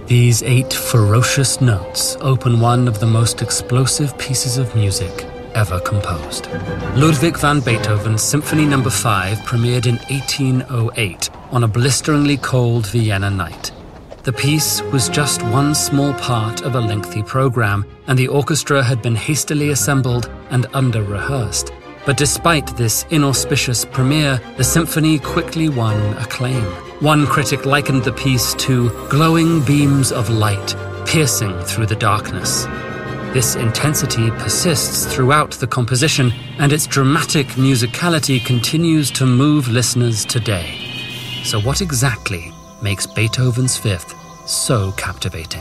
These 8 ferocious notes open one of the most explosive pieces of music ever composed. Ludwig van Beethoven's Symphony No. 5 premiered in 1808 on a blisteringly cold Vienna night. The piece was just one small part of a lengthy program, and the orchestra had been hastily assembled and under-rehearsed. But despite this inauspicious premiere, the symphony quickly won acclaim. One critic likened the piece to glowing beams of light piercing through the darkness. This intensity persists throughout the composition, and its dramatic musicality continues to move listeners today. So what exactly makes Beethoven's Fifth so captivating?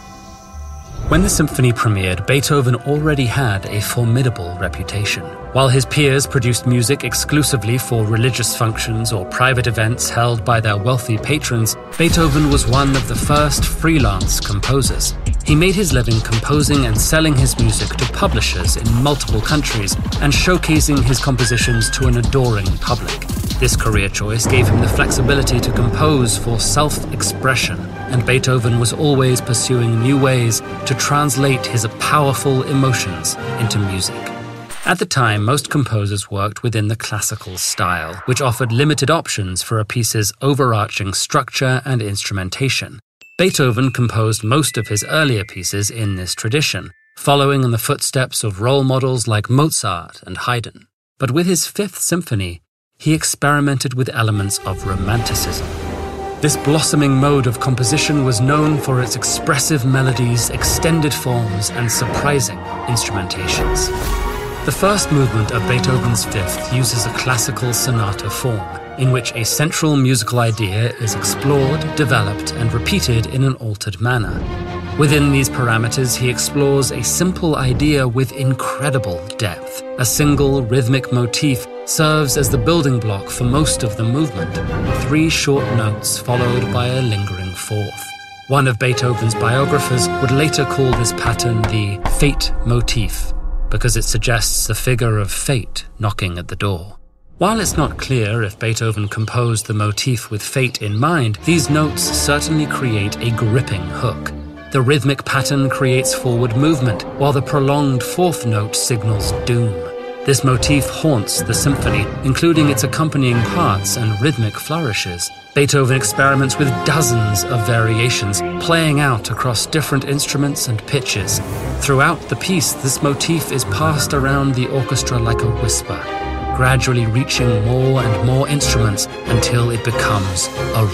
When the symphony premiered, Beethoven already had a formidable reputation. While his peers produced music exclusively for religious functions or private events held by their wealthy patrons, Beethoven was one of the first freelance composers. He made his living composing and selling his music to publishers in multiple countries and showcasing his compositions to an adoring public. This career choice gave him the flexibility to compose for self-expression, and Beethoven was always pursuing new ways to translate his powerful emotions into music. At the time, most composers worked within the classical style, which offered limited options for a piece's overarching structure and instrumentation. Beethoven composed most of his earlier pieces in this tradition, following in the footsteps of role models like Mozart and Haydn. But with his Fifth Symphony, he experimented with elements of romanticism. This blossoming mode of composition was known for its expressive melodies, extended forms, and surprising instrumentations. The first movement of Beethoven's Fifth uses a classical sonata form, in which a central musical idea is explored, developed, and repeated in an altered manner. Within these parameters, he explores a simple idea with incredible depth. A single rhythmic motif serves as the building block for most of the movement, 3 short notes followed by a lingering fourth. One of Beethoven's biographers would later call this pattern the fate motif, because it suggests the figure of fate knocking at the door. While it's not clear if Beethoven composed the motif with fate in mind, these notes certainly create a gripping hook. The rhythmic pattern creates forward movement, while the prolonged fourth note signals doom. This motif haunts the symphony, including its accompanying parts and rhythmic flourishes. Beethoven experiments with dozens of variations, playing out across different instruments and pitches. Throughout the piece, this motif is passed around the orchestra like a whisper, gradually reaching more and more instruments until it becomes a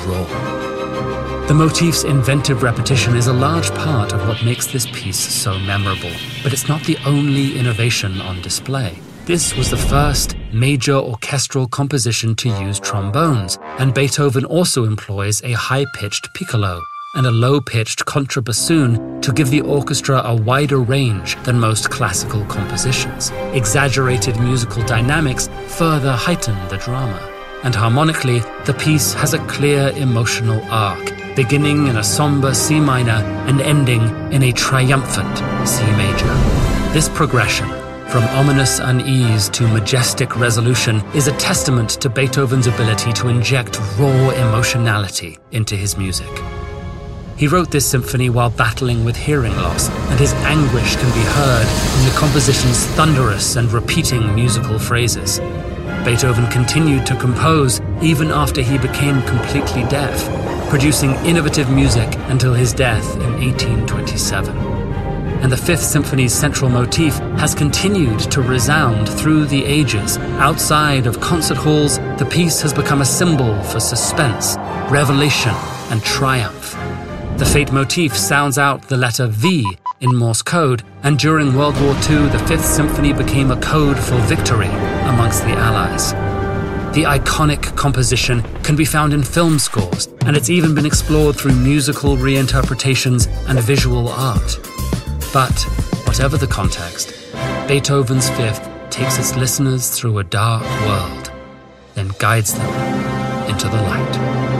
roar. The motif's inventive repetition is a large part of what makes this piece so memorable, but it's not the only innovation on display. This was the first major orchestral composition to use trombones, and Beethoven also employs a high-pitched piccolo and a low-pitched contrabassoon to give the orchestra a wider range than most classical compositions. Exaggerated musical dynamics further heighten the drama, and harmonically, the piece has a clear emotional arc, beginning in a somber C minor and ending in a triumphant C major. This progression, from ominous unease to majestic resolution, is a testament to Beethoven's ability to inject raw emotionality into his music. He wrote this symphony while battling with hearing loss, and his anguish can be heard in the composition's thunderous and repeating musical phrases. Beethoven continued to compose even after he became completely deaf, producing innovative music until his death in 1827. And the Fifth Symphony's central motif has continued to resound through the ages. Outside of concert halls, the piece has become a symbol for suspense, revelation, and triumph. The fate motif sounds out the letter V in Morse code, and during World War II, the Fifth Symphony became a code for victory amongst the Allies. The iconic composition can be found in film scores, and it's even been explored through musical reinterpretations and visual art. But, whatever the context, Beethoven's Fifth takes its listeners through a dark world, then guides them into the light.